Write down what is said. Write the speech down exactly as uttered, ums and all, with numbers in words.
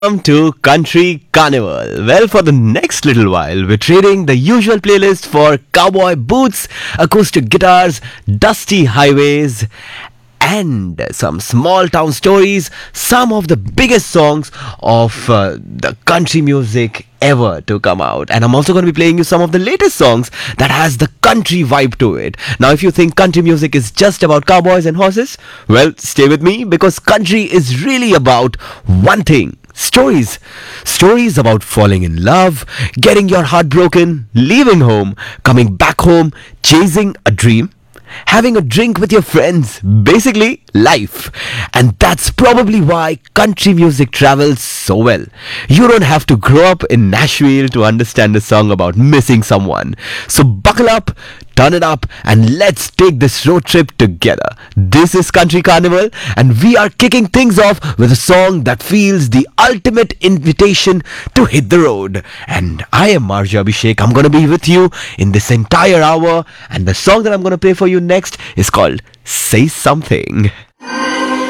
Welcome to Country Carnival. Well, for the next little while, we're trading the usual playlist for cowboy boots, acoustic guitars, dusty highways, and some small town stories, some of the biggest songs of uh, the country music ever to come out. And I'm also going to be playing you some of the latest songs that has the country vibe to it. Now, if you think country music is just about cowboys and horses, well, stay with me, because country is really about one thing: stories. Stories about falling in love, getting your heart broken, leaving home, coming back home, chasing a dream, having a drink with your friends, basically life. And that's probably why country music travels so well. You don't have to grow up in Nashville to understand a song about missing someone. So buckle up, turn it up, and let's take this road trip together. This is Country Carnival, and we are kicking things off with a song that feels the ultimate invitation to hit the road. And I am Marja Abhishek. I'm going to be with you in this entire hour, and the song that I'm going to play for you next is called Say Something.